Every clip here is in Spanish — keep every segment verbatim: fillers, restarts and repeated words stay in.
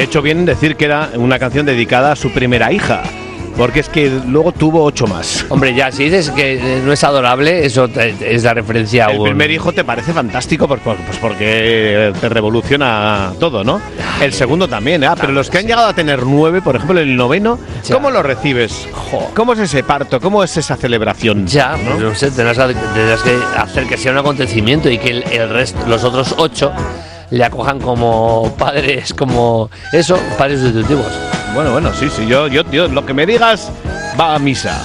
hecho bien en decir que era una canción dedicada a su primera hija. Porque es que luego tuvo ocho más. Hombre, ya, si dices que no es adorable, eso es la referencia a un... El primer hijo te parece fantástico pues, pues porque te revoluciona todo, ¿no? El segundo también, ¿eh? Pero los que han llegado a tener nueve, por ejemplo, el noveno, ¿cómo lo recibes? ¿Cómo es ese parto? ¿Cómo es esa celebración? Ya, ¿no? Pues no sé, tendrás, tendrás que hacer que sea un acontecimiento y que el, el resto, los otros ocho le acojan como padres, como eso, padres sustitutivos. Bueno, bueno, sí, sí, yo, yo, yo, lo que me digas va a misa.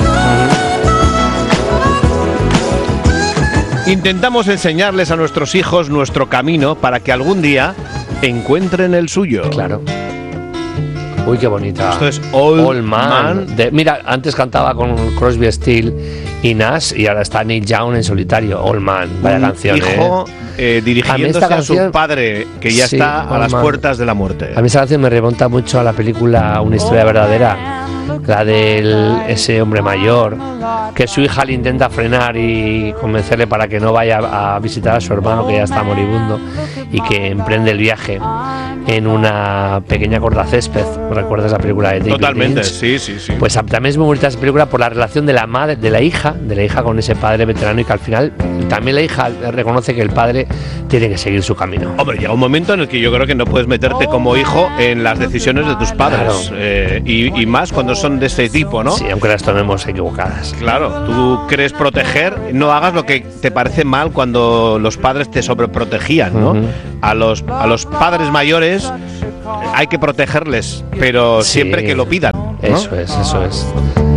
Uh-huh. Intentamos enseñarles a nuestros hijos nuestro camino para que algún día encuentren el suyo. Claro. Uy, qué bonita. Esto es Old, Old Man. Man. De, mira, antes cantaba con Crosby, Stills y Nash y ahora está Neil Young en solitario. Old Man, vaya Un canción. Hijo eh, eh, dirigiéndose a, a su padre que ya sí, está a las Man. puertas de la muerte. A mí esa canción me remonta mucho a la película Una historia verdadera, la de ese hombre mayor que su hija le intenta frenar y convencerle para que no vaya a visitar a su hermano que ya está moribundo y que emprende el viaje en una pequeña cortacésped. ¿Recuerdas la película de David Totalmente, Lynch? sí, sí, sí. Pues también es muy bonita esa película por la relación de la madre, de la hija, de la hija con ese padre veterano y que al final también la hija reconoce que el padre tiene que seguir su camino. Hombre, llega un momento en el que yo creo que no puedes meterte como hijo en las decisiones de tus padres. Claro. eh, y, y más cuando son de ese tipo, ¿no? Sí, aunque las tomemos equivocadas. Claro, tú crees proteger, no hagas lo que te parece mal cuando los padres te sobreprotegían, ¿no? Uh-huh. A los, a los padres mayores hay que protegerles, pero sí, siempre que lo pidan, ¿no? Eso es, eso es.